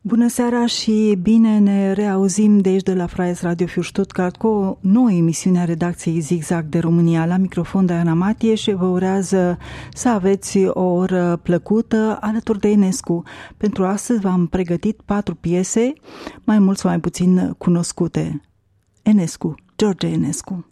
Bună seara și bine ne reauzim de aici de la Freies Radio für Stuttgart cu o nouă emisiune a redacției Zigzag de România. La microfon Diana Matie și vă urează să aveți o oră plăcută alături de Enescu. Pentru astăzi v-am pregătit 4 piese, mai mult sau mai puțin cunoscute. Enescu, George Enescu.